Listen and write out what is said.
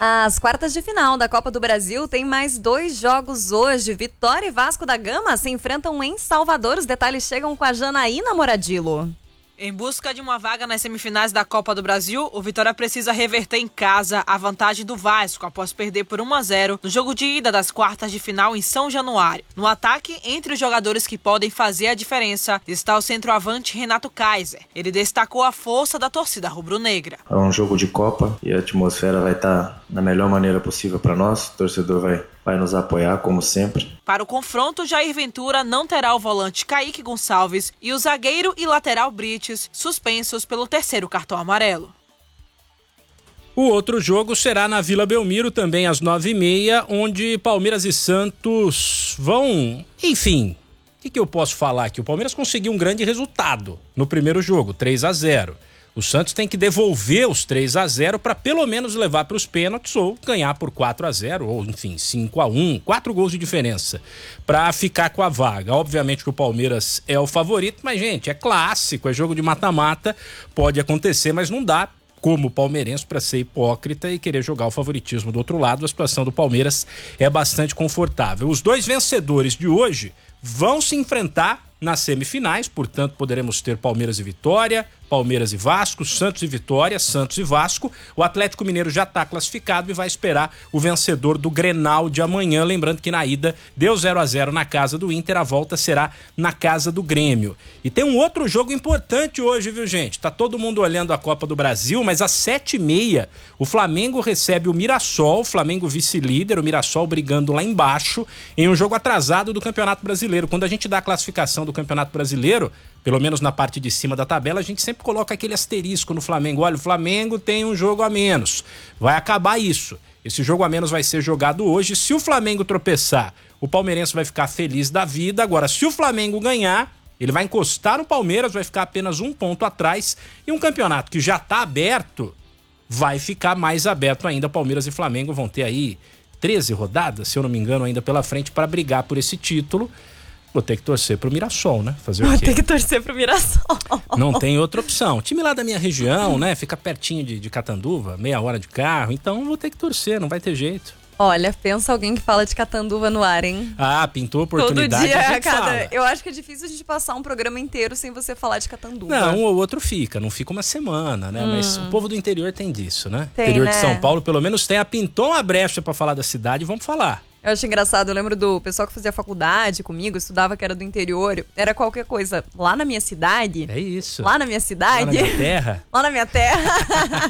As quartas de final da Copa do Brasil tem mais 2 jogos hoje. Vitória e Vasco da Gama se enfrentam em Salvador. Os detalhes chegam com a Janaína Moradilo. Em busca de uma vaga nas semifinais da Copa do Brasil, o Vitória precisa reverter em casa a vantagem do Vasco após perder por 1-0 no jogo de ida das quartas de final em São Januário. No ataque, entre os jogadores que podem fazer a diferença, está o centroavante Renato Kaiser. Ele destacou a força da torcida rubro-negra. É um jogo de Copa e a atmosfera vai estar na melhor maneira possível para nós. O torcedor vai nos apoiar, como sempre. Para o confronto, Jair Ventura não terá o volante Kaique Gonçalves e o zagueiro e lateral Brites suspensos pelo 3º cartão amarelo. O outro jogo será na Vila Belmiro, também às 9h30, onde Palmeiras e Santos vão... Enfim, o que eu posso falar aqui? O Palmeiras conseguiu um grande resultado no primeiro jogo, 3-0. O Santos tem que devolver os 3-0 para pelo menos levar para os pênaltis ou ganhar por 4-0 ou, enfim, 5-1, 4 gols de diferença para ficar com a vaga. Obviamente que o Palmeiras é o favorito, mas, gente, é clássico, é jogo de mata-mata, pode acontecer, mas não dá como palmeirense para ser hipócrita e querer jogar o favoritismo do outro lado. A situação do Palmeiras é bastante confortável. Os 2 vencedores de hoje vão se enfrentar nas semifinais, portanto poderemos ter Palmeiras e Vitória, Palmeiras e Vasco, Santos e Vitória, Santos e Vasco. O Atlético Mineiro já está classificado e vai esperar o vencedor do Grenal de amanhã. Lembrando que na ida deu 0-0 na casa do Inter, a volta será na casa do Grêmio. E tem um outro jogo importante hoje, viu, gente? Tá todo mundo olhando a Copa do Brasil, mas às 7h30 o Flamengo recebe o Mirassol, o Flamengo vice-líder, o Mirassol brigando lá embaixo, em um jogo atrasado do Campeonato Brasileiro. Quando a gente dá a classificação do Campeonato Brasileiro, pelo menos na parte de cima da tabela, a gente sempre coloca aquele asterisco no Flamengo. Olha, o Flamengo tem um jogo a menos. Vai acabar isso. Esse jogo a menos vai ser jogado hoje. Se o Flamengo tropeçar, o palmeirense vai ficar feliz da vida. Agora, se o Flamengo ganhar, ele vai encostar no Palmeiras, vai ficar apenas 1 ponto atrás. E um campeonato que já está aberto, vai ficar mais aberto ainda. Palmeiras e Flamengo vão ter aí 13 rodadas, se eu não me engano, ainda pela frente para brigar por esse título. Vou ter que torcer pro Mirassol, né? Fazer o quê? Vou ter que torcer pro Mirassol. Não tem outra opção. O time lá da minha região, né? Fica pertinho de Catanduva, meia hora de carro. Então vou ter que torcer, não vai ter jeito. Olha, pensa alguém que fala de Catanduva no ar, hein? Ah, pintou oportunidade. Todo dia, a gente fala. Eu acho que é difícil a gente passar um programa inteiro sem você falar de Catanduva. Não, um ou outro fica. Não fica uma semana, né? Mas o povo do interior tem disso, né? Tem, interior né? de São Paulo, pelo menos tem. Pintou uma brecha pra falar da cidade, vamos falar. Eu acho engraçado, eu lembro do pessoal que fazia faculdade comigo, estudava que era do interior, era qualquer coisa. Lá na minha cidade... É isso. Lá na minha cidade... Lá na minha terra. Lá na minha terra...